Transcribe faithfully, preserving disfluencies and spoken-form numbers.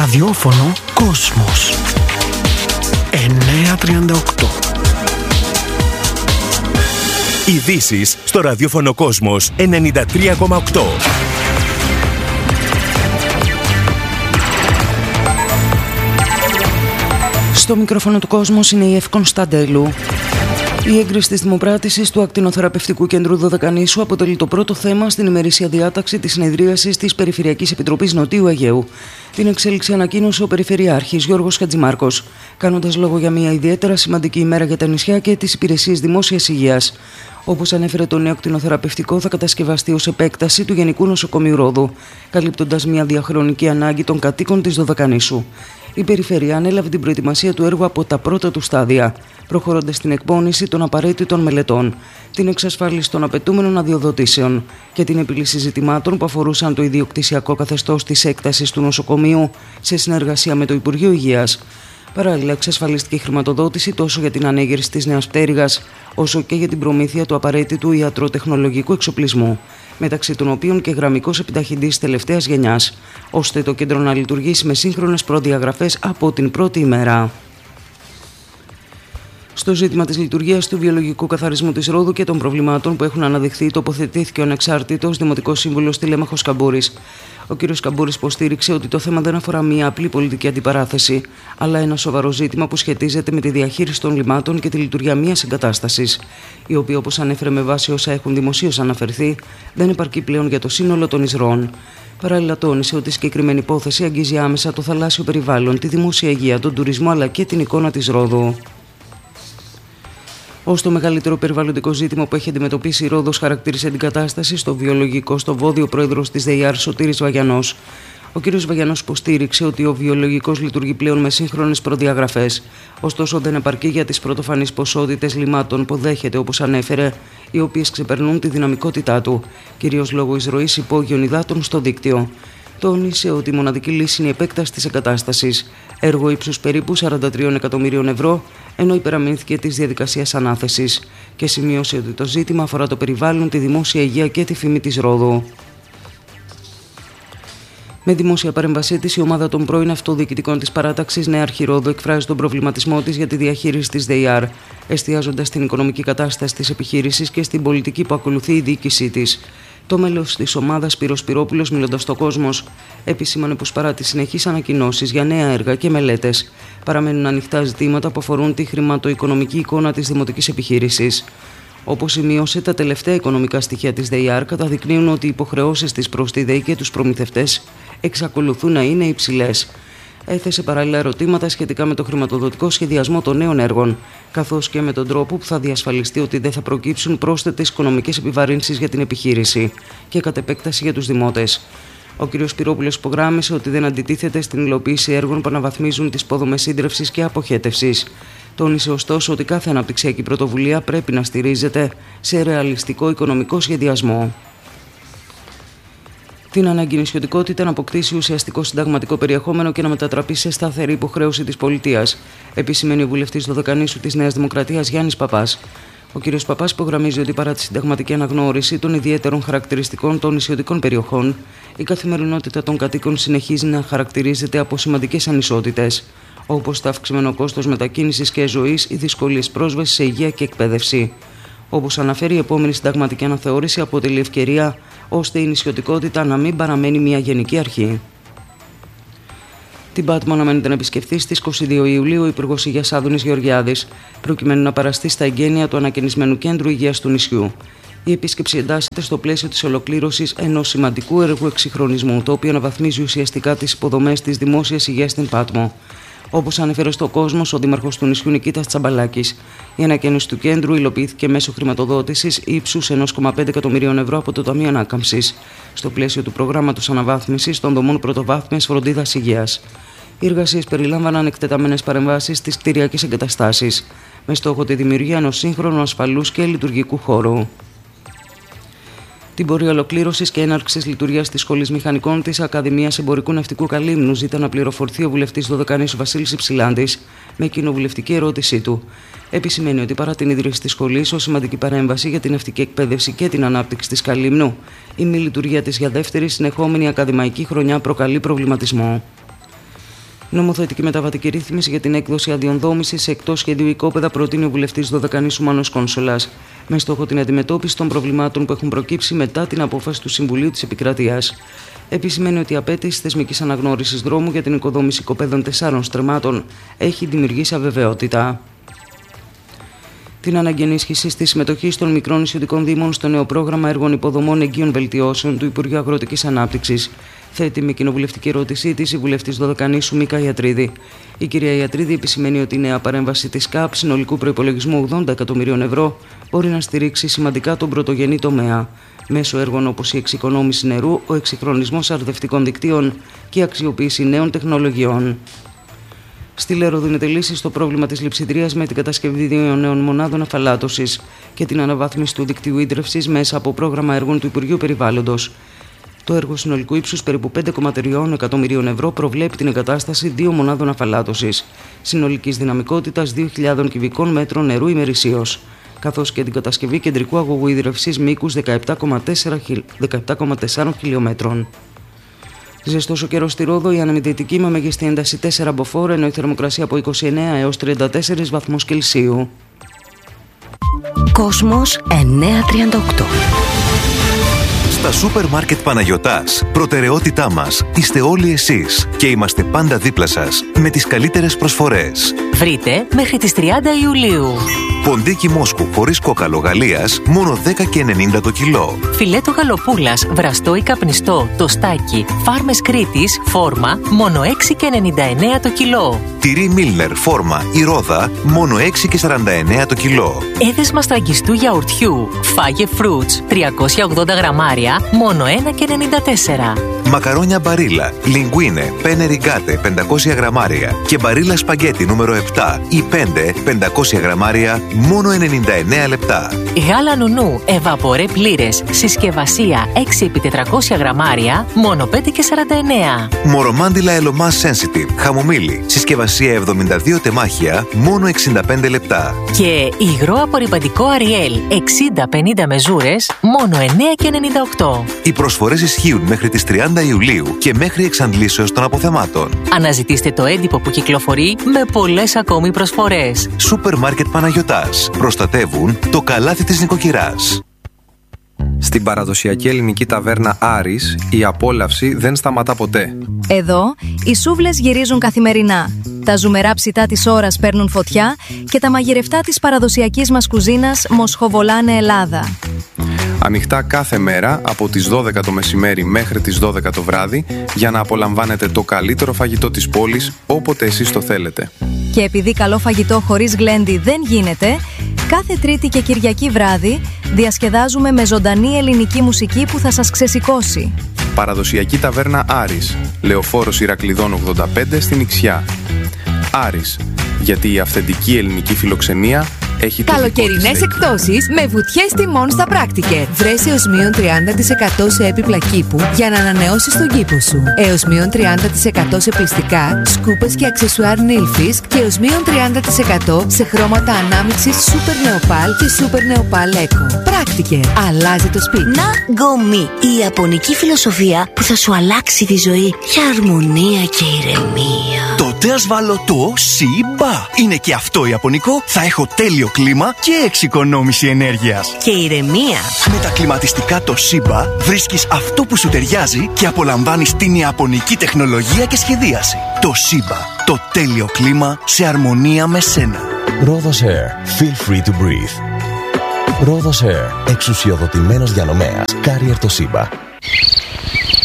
Ραδιόφωνο Κόσμος εννιακόσια τριάντα οκτώ. Ειδήσεις στο ραδιόφωνο Κόσμος ενενήντα τρία κόμμα οκτώ. Στο μικρόφωνο του Κόσμος είναι η Εύη Κωνσταντέλου. Η έγκριση της δημοπράτησης του Ακτινοθεραπευτικού Κέντρου Δωδεκανήσου αποτελεί το πρώτο θέμα στην ημερήσια διάταξη της συνεδρίασης της Περιφερειακής Επιτροπής Νοτιού Αιγαίου. Την εξέλιξη ανακοίνωσε ο Περιφερειάρχης Γιώργος Χατζημάρκος, κάνοντας λόγο για μια ιδιαίτερα σημαντική ημέρα για τα νησιά και τις υπηρεσίες δημόσιας υγείας. Όπως ανέφερε, το νέο κτηνοθεραπευτικό θα κατασκευαστεί ως επέκταση του Γενικού Νοσοκομείου Ρόδου, καλύπτοντας μια διαχρονική ανάγκη των κατοίκων της Δωδεκανήσου. Η Περιφέρεια ανέλαβε την προετοιμασία του έργου από τα πρώτα του στάδια, προχωρώντας στην εκπόνηση των απαραίτητων μελετών, την εξασφάλιση των απαιτούμενων αδειοδοτήσεων και την επίλυση ζητημάτων που αφορούσαν το ιδιοκτησιακό καθεστώς της έκτασης του νοσοκομείου σε συνεργασία με το Υπουργείο Υγείας. Παράλληλα, εξασφαλίστηκε η χρηματοδότηση τόσο για την ανέγερση της νέας πτέρυγας, όσο και για την προμήθεια του απαραίτητου ιατροτεχνολογικού εξοπλισμού, μεταξύ των οποίων και γραμμικός επιταχυντής τελευταίας γενιάς, ώστε το κέντρο να λειτουργήσει με σύγχρονες προδιαγραφές από την πρώτη ημέρα. Στο ζήτημα της λειτουργίας του βιολογικού καθαρισμού της Ρόδου και των προβλημάτων που έχουν αναδειχθεί, τοποθετήθηκε ο ανεξάρτητος Δημοτικός Σύμβουλος Τηλέμαχος Καμπούρης. Ο κ. Καμπούρης υποστήριξε ότι το θέμα δεν αφορά μία απλή πολιτική αντιπαράθεση, αλλά ένα σοβαρό ζήτημα που σχετίζεται με τη διαχείριση των λιμάτων και τη λειτουργία μιας εγκατάστασης, η οποία, όπως ανέφερε με βάση όσα έχουν δημοσίως αναφερθεί, δεν επαρκεί πλέον για το σύνολο των εισρώων. Παράλληλα, τόνισε ότι η συγκεκριμένη υπόθεση αγγίζει άμεσα το θαλάσσιο περιβάλλον, τη δημόσια υγεία, τον τουρισμό αλλά και την εικόνα της Ρόδου. Ως το μεγαλύτερο περιβαλλοντικό ζήτημα που έχει αντιμετωπίσει η Ρόδος, χαρακτήρισε την κατάσταση στο βιολογικό στο Βόδι ο πρόεδρος της ΔΕΙΑΡ Σωτήρης Βαγιανός. Ο κ. Βαγιανός υποστήριξε ότι ο βιολογικός λειτουργεί πλέον με σύγχρονες προδιαγραφές, ωστόσο δεν επαρκεί για τις πρωτοφανείς ποσότητες λιμάτων που δέχεται, όπως ανέφερε, οι οποίες ξεπερνούν τη δυναμικότητά του, κυρίως λόγω εισρωής υπόγειων υδάτων στο δίκτυο. Τόνισε ότι η μοναδική λύση είναι η επέκταση της εγκατάστασης, έργο ύψους περίπου σαράντα τρία εκατομμυρίων ευρώ, ενώ υπεραμείνθηκε της διαδικασίας ανάθεσης, και σημείωσε ότι το ζήτημα αφορά το περιβάλλον, τη δημόσια υγεία και τη φήμη της Ρόδου. Με δημόσια παρέμβασή της, η ομάδα των πρώην αυτοδιοικητικών της παράταξης Νέα Αρχή Ρόδου εκφράζει τον προβληματισμό της για τη διαχείριση της ΔΕΙΑΡ, εστιάζοντας στην οικονομική κατάσταση της επιχείρησης και στην πολιτική που ακολουθεί η διοίκησή της. Το μέλος της ομάδας, Σπύρος Σπυρόπουλος, μιλώντας στο Κόσμος, επισήμανε πως παρά τις συνεχείς ανακοινώσεις για νέα έργα και μελέτες, παραμένουν ανοιχτά ζητήματα που αφορούν τη χρηματοοικονομική εικόνα της δημοτικής επιχείρησης. Όπως σημείωσε, τα τελευταία οικονομικά στοιχεία της ΔΕΙΑΡ καταδεικνύουν ότι οι υποχρεώσεις της προς τη ΔΕΗ και τους προμηθευτές εξακολουθούν να είναι υψηλές. Έθεσε παράλληλα ερωτήματα σχετικά με το χρηματοδοτικό σχεδιασμό των νέων έργων, καθώς και με τον τρόπο που θα διασφαλιστεί ότι δεν θα προκύψουν πρόσθετες οικονομικές επιβαρύνσεις για την επιχείρηση και κατ' επέκταση για τους δημότες. Ο κ. Σπυρόπουλος υπογράμμισε ότι δεν αντιτίθεται στην υλοποίηση έργων που αναβαθμίζουν τις υποδομές σύντρευσης και αποχέτευσης. Τόνισε ωστόσο ότι κάθε αναπτυξιακή πρωτοβουλία πρέπει να στηρίζεται σε ρεαλιστικό οικονομικό σχεδιασμό. Την ανάγκη νησιωτικότητα να αποκτήσει ουσιαστικό συνταγματικό περιεχόμενο και να μετατραπεί σε σταθερή υποχρέωση της πολιτείας, επισημαίνει ο βουλευτής Δωδεκανήσου της Νέας Δημοκρατίας Γιάννης Παπάς. Ο κ. Παπάς υπογραμμίζει ότι παρά τη συνταγματική αναγνώριση των ιδιαίτερων χαρακτηριστικών των νησιωτικών περιοχών, η καθημερινότητα των κατοίκων συνεχίζει να χαρακτηρίζεται από σημαντικές ανισότητες, όπως το αυξημένο κόστος μετακίνησης και ζωής, οι δυσκολίες πρόσβασης σε υγεία και εκπαίδευση. Όπως αναφέρει, η επόμενη συνταγματική αναθεώρηση αποτελεί ευκαιρία ώστε η νησιωτικότητα να μην παραμένει μια γενική αρχή. Την Πάτμο αναμένεται να επισκεφθεί στις είκοσι δύο Ιουλίου ο Υπουργός Υγείας Άδωνης Γεωργιάδης, προκειμένου να παραστεί στα εγγένεια του ανακαινισμένου κέντρου υγείας του νησιού. Η επίσκεψη εντάσσεται στο πλαίσιο της ολοκλήρωσης ενός σημαντικού έργου εξυγχρονισμού, το οποίο αναβαθμίζει ουσιαστικά τις υποδομές της δημόσιας υγείας στην Πάτμο. Όπως ανέφερε στο Κόσμος ο Δήμαρχος του νησιού Νικήτας Τσαμπαλάκης, η ανακαίνιση του κέντρου υλοποιήθηκε μέσω χρηματοδότησης ύψους ένα κόμμα πέντε εκατομμυρίων ευρώ από το Ταμείο Ανάκαμψης, στο πλαίσιο του προγράμματος αναβάθμισης των δομών πρωτοβάθμιας φροντίδας υγείας. Οι εργασίες περιλάμβαναν εκτεταμένες παρεμβάσεις στις κτηριακές εγκαταστάσεις, με στόχο τη δημιουργία ενός σύγχρονου, ασφαλούς και λειτουργικού χώρου. Την πορεία ολοκλήρωσης και έναρξης λειτουργίας της Σχολής Μηχανικών της Ακαδημίας Εμπορικού Ναυτικού Καλύμνου ζητά να πληροφορθεί ο βουλευτής Δωδεκανήσου Βασίλης Υψηλάντης με κοινοβουλευτική ερώτησή του. Επισημαίνει ότι παρά την ίδρυση της σχολής ως σημαντική παρέμβαση για την ναυτική εκπαίδευση και την ανάπτυξη της Καλύμνου, η μη λειτουργία της για δεύτερη συνεχόμενη ακαδημαϊκή χρονιά προκαλεί προβληματισμό. Νομοθετική μεταβατική ρύθμιση για την έκδοση αδειών δόμησης σε εκτός σχεδίου οικόπεδα προτείνει ο βουλευτής Δωδεκανήσου Μάνος Κόνσολας, με στόχο την αντιμετώπιση των προβλημάτων που έχουν προκύψει μετά την απόφαση του Συμβουλίου της Επικρατείας. Επισημαίνει ότι η απέτηση θεσμικής αναγνώρισης δρόμου για την οικοδόμηση οικοπαίδων τεσσάρων στρεμμάτων έχει δημιουργήσει αβεβαιότητα. Την ανάγκη ενίσχυσης της συμμετοχής των μικρών νησιωτικών δήμων στο νέο πρόγραμμα έργων υποδομών εγγύων βελτιώσεων του Υπουργείου Αγροτικής Ανάπτυξης, θέτει με κοινοβουλευτική ερώτησή της η βουλευτής Δωδεκανήσου Μίκα Ιατρίδη. Η κυρία Ιατρίδη επισημαίνει ότι η νέα παρέμβαση της ΚΑΠ συνολικού προϋπολογισμού ογδόντα εκατομμυρίων ευρώ μπορεί να στηρίξει σημαντικά τον πρωτογενή τομέα, μέσω έργων όπως η εξοικονόμηση νερού, ο εξυγχρονισμός αρδευτικών δικτύων και η αξιοποίηση νέων τεχνολογιών. Στη Λέρο δίνεται λύση στο πρόβλημα της λειψιδρίας με την κατασκευή δύο νέων μονάδων αφαλάτωσης και την αναβάθμιση του δικτύου ίδρευσης μέσα από πρόγραμμα έργων του Υπουργείου Περιβάλλοντος. Το έργο συνολικού ύψους περίπου πέντε κόμμα τρία εκατομμυρίων ευρώ προβλέπει την εγκατάσταση δύο μονάδων αφαλάτωσης, συνολικής δυναμικότητας δύο χιλιάδες κυβικών μέτρων νερού ημερησίως, καθώς και την κατασκευή κεντρικού αγωγού ίδρευσης μήκους δεκαεπτά κόμμα τέσσερα χιλιόμετρων. Ζεστός ο καιρός στη Ρόδο, η αναμετρητική με μεγιστή ένταση τέσσερα μποφόρ, ενώ η θερμοκρασία από είκοσι εννέα έως τριάντα τέσσερα βαθμούς Κελσίου. Κόσμος εννιακόσια τριάντα οκτώ. Στα Σούπερ Μάρκετ Παναγιωτάς, προτεραιότητά μας είστε όλοι εσείς και είμαστε πάντα δίπλα σας με τις καλύτερες προσφορές. Βρείτε μέχρι τις τριάντα Ιουλίου. Ποντίκι Μόσκου χωρίς κόκαλο Γαλλίας, μόνο δέκα και ενενήντα το κιλό. Φιλέτο γαλοπούλας, βραστό ή καπνιστό, τοστάκι, Φάρμες Κρήτης, φόρμα, μόνο έξι και ενενήντα εννέα το κιλό. Τυρί Μίλνερ, φόρμα ή ρόδα, μόνο έξι και σαράντα εννέα το κιλό. Έδεσμα στραγγιστού γιαουρτιού, Φάγε Fruits, τριακόσια ογδόντα γραμμάρια, μόνο ένα και ενενήντα τέσσερα. Μακαρόνια μπαρίλα, λιγκουίνε, πένε ριγκάτε, πεντακόσια γραμμάρια και μπαρίλα σπαγκέτι νούμερο επτά ή πέντε, πεντακόσια γραμμάρια, μόνο ενενήντα εννέα λεπτά. Γάλα νουνού, ευαπορέ πλήρες, συσκευασία έξι επί τετρακόσια γραμμάρια, μόνο πέντε και σαράντα εννέα. Μορομάντιλα Ελωμά Sensitive, χαμομήλι, συσκευασία εβδομήντα δύο τεμάχια, μόνο εξήντα πέντε λεπτά. Και υγρό απορρυπαντικό Αριέλ, εξήντα πενήντα μεζούρες, μόνο εννέα και ενενήντα οκτώ. Οι προσφορές ισχύουν μέχρι τις τριάντα Ιουλίου και μέχρι εξαντλήσεως των αποθεμάτων. Αναζητήστε το έντυπο που κυκλοφορεί με πολλές ακόμη προσφορές. Σούπερ Μάρκετ Παναγιωτάς. Προστατεύουν το καλάθι της νοικοκυράς. Στην παραδοσιακή ελληνική ταβέρνα Άρης, η απόλαυση δεν σταματά ποτέ. Εδώ, οι σούβλες γυρίζουν καθημερινά. Τα ζουμερά ψητά της ώρας παίρνουν φωτιά και τα μαγειρευτά της παραδοσιακής μας κουζίνας μοσχοβολάνε Ελλάδα. Ανοιχτά κάθε μέρα από τις δώδεκα το μεσημέρι μέχρι τις δώδεκα το βράδυ για να απολαμβάνετε το καλύτερο φαγητό της πόλης όποτε εσείς το θέλετε. Και επειδή καλό φαγητό χωρίς γλέντι δεν γίνεται, κάθε Τρίτη και Κυριακή βράδυ διασκεδάζουμε με ζωντανή ελληνική μουσική που θα σας ξεσηκώσει. Παραδοσιακή ταβέρνα Άρης, Λεωφόρος Ηρακλειδών ογδόντα πέντε στην Ιξιά. Άρης, γιατί η αυθεντική ελληνική φιλοξενία έχει καλοκαιρινές εκπτώσεις με βουτιές τιμών στα Πράκτικερ. Βρες έως μείον τριάντα τοις εκατό σε έπιπλα κήπου για να ανανεώσεις τον κήπο σου. Έως μείον τριάντα τοις εκατό σε πλυστικά, σκούπες και αξεσουάρ Nilfisk και έως μείον τριάντα τοις εκατό σε χρώματα ανάμειξης Super Neopal και Super Neopal Eco. Πράκτικερ. Αλλάζει το σπίτι. Να γκομί. Η ιαπωνική φιλοσοφία που θα σου αλλάξει τη ζωή για αρμονία και ηρεμία. Τότε ας βάλω το Σιμπα. Είναι και αυτό ιαπωνικό. Θα έχω τέλειο κλίμα και εξοικονόμηση ενέργειας. Και ηρεμία. Με τα κλιματιστικά το Σιμπα βρίσκεις αυτό που σου ταιριάζει και απολαμβάνεις την ιαπωνική τεχνολογία και σχεδίαση. Το Σιμπα. Το τέλειο κλίμα σε αρμονία με σένα. Rhodos Air. Feel free to breathe. Rhodos Air. Εξουσιοδοτημένος διανομέας. Carrier το Σιμπα.